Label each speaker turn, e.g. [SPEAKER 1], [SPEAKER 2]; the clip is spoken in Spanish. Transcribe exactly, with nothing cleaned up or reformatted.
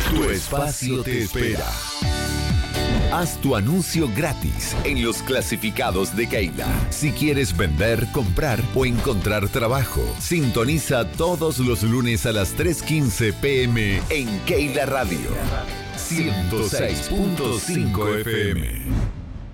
[SPEAKER 1] Tu espacio te espera. Haz tu anuncio gratis en los clasificados de Keila. Si quieres vender, comprar o encontrar trabajo, sintoniza todos los lunes a las tres quince pm en Keila Radio ciento seis punto cinco F M.